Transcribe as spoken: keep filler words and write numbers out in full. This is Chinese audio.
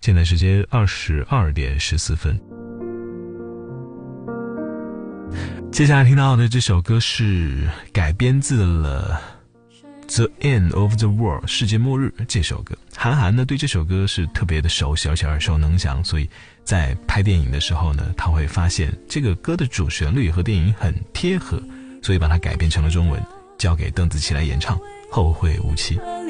现在时间二十二点十四分。接下来听到的这首歌是改编自了The End of the World 世界末日这首歌。韩寒呢对这首歌是特别的熟悉而且耳熟能详，所以在拍电影的时候呢，他会发现这个歌的主旋律和电影很贴合，所以把它改编成了中文，交给邓紫棋来演唱，后会无期。